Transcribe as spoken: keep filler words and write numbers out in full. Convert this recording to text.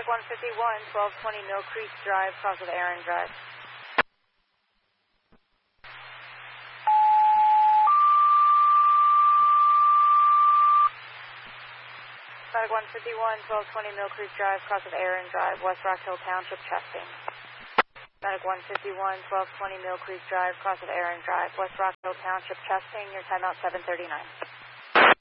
Medic one fifty-one, twelve twenty Mill Creek Drive, cross of Aaron Drive. Medic one fifty-one, twelve twenty Mill Creek Drive, cross of Aaron Drive, West Rock Hill Township, chesting. Medic one fifty-one, twelve twenty Mill Creek Drive, cross of Aaron Drive, West Rock Hill Township, chesting. Your timeout seven thirty-nine.